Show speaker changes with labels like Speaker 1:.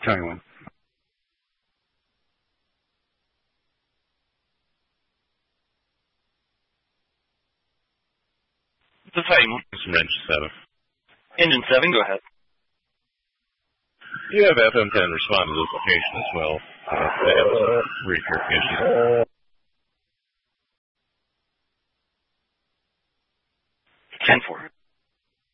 Speaker 1: Tell you when.
Speaker 2: This is Heidi.
Speaker 3: This is Engine 7.
Speaker 2: Engine 7, go ahead.
Speaker 3: You have FM10 respond to this location as well. They have some repair issues.
Speaker 2: 10-4.